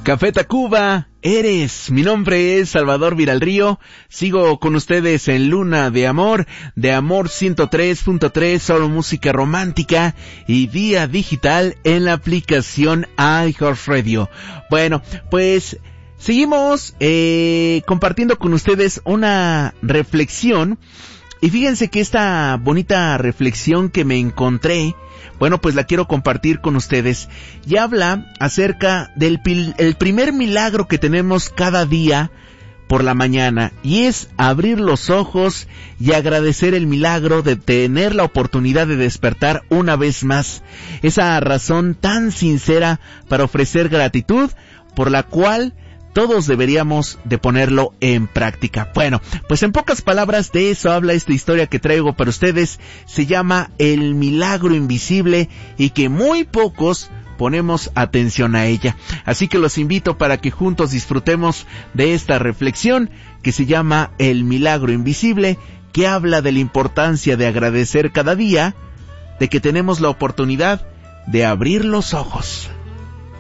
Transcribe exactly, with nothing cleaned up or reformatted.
Café Tacuba, eres. Mi nombre es Salvador Viralrío. Sigo con ustedes en Luna de Amor, de Amor ciento tres punto tres, solo música romántica y vía digital en la aplicación iHeartRadio. Bueno, pues seguimos eh, compartiendo con ustedes una reflexión. Y fíjense que esta bonita reflexión que me encontré, bueno, pues la quiero compartir con ustedes. Y habla acerca del pil- el primer milagro que tenemos cada día por la mañana. Y es abrir los ojos y agradecer el milagro de tener la oportunidad de despertar una vez más. Esa razón tan sincera para ofrecer gratitud, por la cual todos deberíamos de ponerlo en práctica. Bueno, pues en pocas palabras de eso habla esta historia que traigo para ustedes. Se llama El Milagro Invisible y que muy pocos ponemos atención a ella. Así que los invito para que juntos disfrutemos de esta reflexión que se llama El Milagro Invisible, que habla de la importancia de agradecer cada día, de que tenemos la oportunidad de abrir los ojos.